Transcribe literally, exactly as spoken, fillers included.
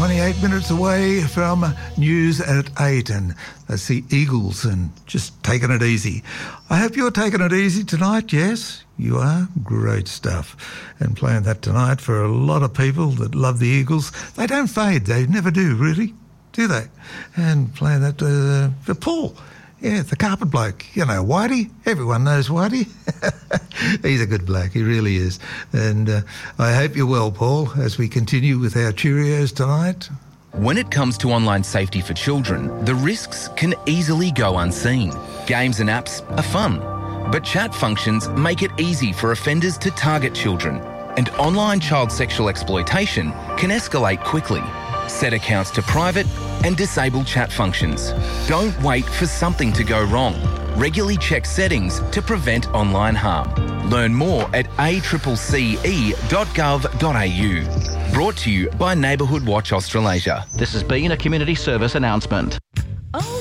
twenty-eight minutes away from news at eight, and that's the Eagles and just taking it easy. I hope you're taking it easy tonight, yes? You are? Great stuff. And playing that tonight for a lot of people that love the Eagles. They don't fade, they never do, really, do they? And playing that uh, for Paul. Yeah, the carpet bloke. You know, Whitey. Everyone knows Whitey. He's a good bloke. He really is. And uh, I hope you're well, Paul, as we continue with our Cheerios tonight. When it comes to online safety for children, the risks can easily go unseen. Games and apps are fun, but chat functions make it easy for offenders to target children. And online child sexual exploitation can escalate quickly. Set accounts to private and disable chat functions. Don't wait for something to go wrong. Regularly check settings to prevent online harm. Learn more at a c c c e dot gov dot a u. Brought to you by Neighbourhood Watch Australasia. This has been a community service announcement. Oh